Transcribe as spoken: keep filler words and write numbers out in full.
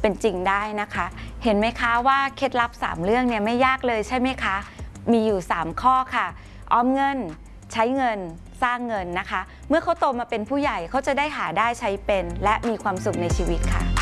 เป็นจริงได้นะคะเห็นไหมคะว่าเคล็ดลับสามเรื่องเนี่ยไม่ยากเลยใช่ไหมคะมีอยู่สามข้อค่ะออมเงินใช้เงินสร้างเงินนะคะเมื่อเขาโตมาเป็นผู้ใหญ่เขาจะได้หาได้ใช้เป็นและมีความสุขในชีวิตค่ะ